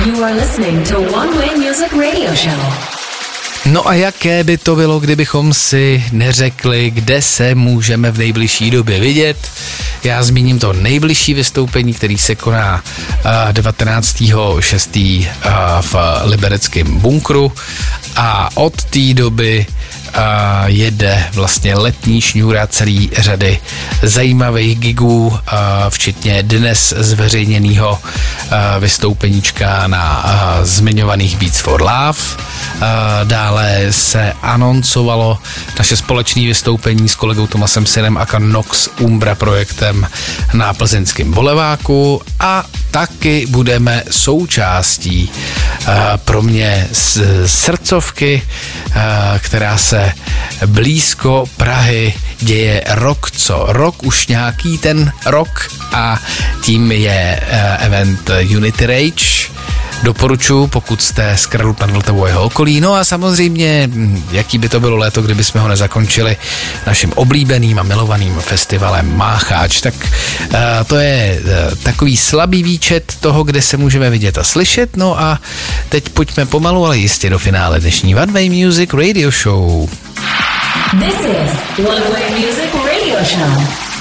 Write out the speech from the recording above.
You are listening to One Way Music Radio Show. No a jaké by to bylo, kdybychom si neřekli, kde se můžeme v nejbližší době vidět? Já zmíním to nejbližší vystoupení, který se koná 19.6. V libereckém bunkru a od té doby jede vlastně letní šňůra celý řady zajímavých gigů, včetně dnes zveřejněného vystoupeníčka na zmiňovaných Beats for Love. Dále se anoncovalo naše společné vystoupení s kolegou Tomasem Synem a Nox Umbra projektem na plzeňském Boleváku a taky budeme součástí pro mě srdcovky, která se blízko Prahy děje rok co rok, už nějaký ten rok a tím je event Unity Rage. Doporučuji, pokud jste z Kralupy nad Vltavou a jeho okolí. No a samozřejmě, jaký by to bylo léto, kdyby jsme ho nezakončili naším oblíbeným a milovaným festivalem Mácháč. Tak to je takový slabý výčet toho, kde se můžeme vidět a slyšet. No a teď pojďme pomalu, ale jistě do finále dnešní One Way Music Radio Show. This is One Way Music Radio Show.